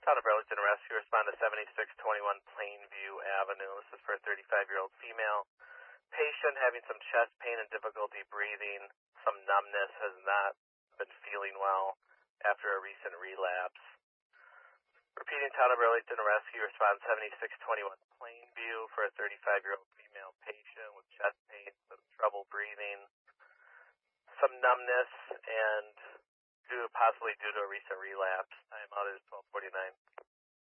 Town of Burlington Rescue respond to 7621 Plainview Avenue. This is for a 35-year-old female patient having some chest pain and difficulty breathing. Some numbness, has not been feeling well after a recent relapse. Repeating, Town of Burlington Rescue respond 7621 Plainview for a 35-year-old female patient with chest pain, some trouble breathing, some numbness, and possibly due to a recent relapse. Time out is 12:49.